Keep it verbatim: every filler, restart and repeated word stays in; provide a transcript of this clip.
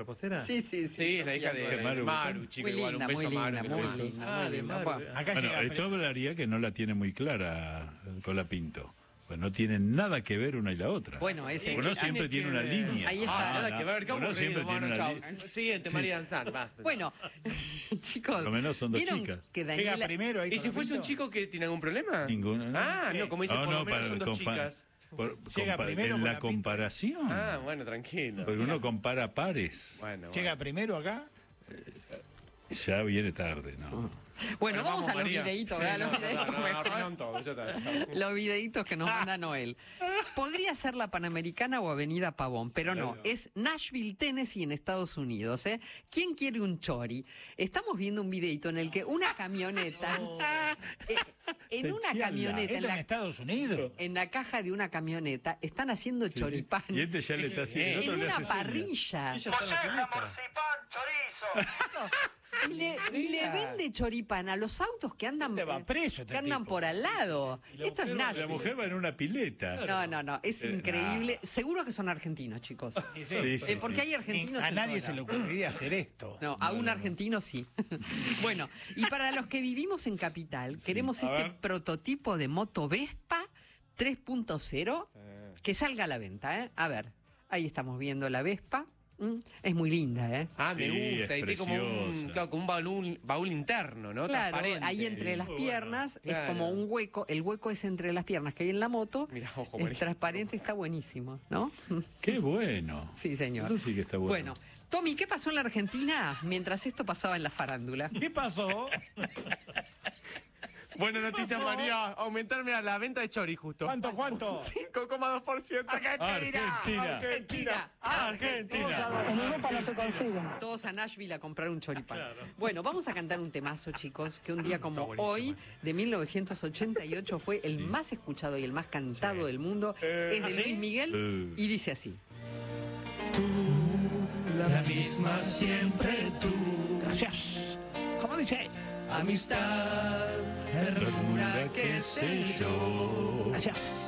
repostera? Sí, sí, sí. Sí, la hija de Maru. Maru, chico, Muy igual linda, un beso muy a Maru. linda, que le muy mando. linda, Ah, muy de linda. Maru. Bueno, Acá Bueno, llega esto hablaría que no la tiene muy clara con la Pinto. Pues no tienen nada que ver una y la otra. bueno, ese... Uno siempre tiene una línea. Ahí está. Ah, nada que ver, qué Uno aburrido, siempre tiene bueno, una chao. línea. Siguiente, María Anzán, va. Bueno, chicos, Por lo menos son dos ¿vieron chicas. que Llega Daniela... primero ahí ¿Y con si la fuese un Pinto? chico que tiene algún problema? Ninguno. ¿no? Ah, no, como dice, No, por lo no, menos para- son dos con fa- chicas. por- Llega compa- primero en con la la Pinto. comparación. Ah, bueno, tranquilo. Porque uno compara pares. Bueno, Llega bueno. primero acá. Ya viene tarde, ¿no? Bueno, vamos, a los María. videitos, Sí, ¿verdad? no, Los videitos no, no, mejor. arruinaron todo, ya está, chao. Los videitos que nos manda Noel. Podría ser la Panamericana o Avenida Pavón, pero no, es Nashville, Tennessee, en Estados Unidos. ¿eh? ¿Quién quiere un chori? Estamos viendo un videito en el que una camioneta, eh, en una Te camioneta, en ¿Esto en la, Estados Unidos? en la caja de una camioneta, están haciendo choripán Y este ya le está haciendo. el en otro le una hace señas. parrilla. Ella está en la pileta. Y le, y le vende choripán a los autos que andan, ¿Dónde va eh, preso este que andan tipo? por al lado. Y la Esto es mujer- La Nashville. mujer va en una pileta. No, no, no, es Eh, increíble. Seguro que son argentinos, chicos. Sí, sí, Eh, porque sí. hay argentinos A en nadie todos se le lados. ocurriría hacer esto. No, a un argentino sí. Bueno, y para los que vivimos en Capital, queremos A este ver. prototipo de moto Vespa tres punto cero que salga a la venta, ¿eh? A ver, ahí estamos viendo la Vespa. Mm, Es muy linda, ¿eh? Ah, me Sí, gusta. es Y tiene como un, preciosa. claro, como un baúl, baúl interno, ¿no? Claro, Transparente. ahí entre las Muy piernas bueno. es como Claro. un hueco, el hueco es entre las piernas que hay en la moto, Mirá, ojo, es María. transparente, está buenísimo, ¿no? Qué bueno. Sí, señor. Eso sí que está bueno. Bueno, Tommy, ¿qué pasó en la Argentina mientras esto pasaba en la farándula? ¿Qué pasó? Buena noticia, María. Aumentarme a la venta de chori, justo. ¿Cuánto, cuánto? cinco coma dos por ciento. Argentina. Argentina. Argentina. En Europa no se consigue. Todos a Nashville a comprar un choripán. Bueno, vamos a cantar un temazo, chicos, que un día como hoy, de mil novecientos ochenta y ocho, fue el más escuchado y el más cantado del mundo. Es de Luis Miguel Eh. y dice así. La misma siempre tú, Gracias. ¿Cómo dice? amistad, ternura, qué sé yo. Gracias.